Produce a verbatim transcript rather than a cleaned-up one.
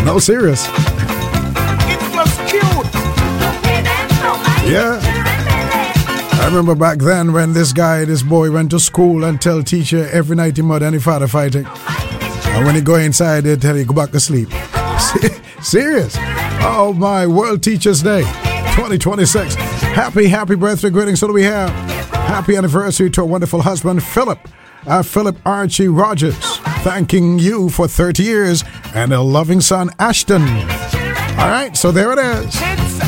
No, serious. It was cute. Yeah. I remember back then when this guy, this boy went to school and tell teacher every night he mother and his father fighting. And when he go inside, they tell you go back to sleep. Serious. Oh my, World Teachers Day twenty twenty-six. Happy, happy birthday greetings. So do we have happy anniversary to a wonderful husband, Philip. Uh, Philip Archie Rogers. Thanking you for thirty years and a loving son, Ashton. All right, so there it is.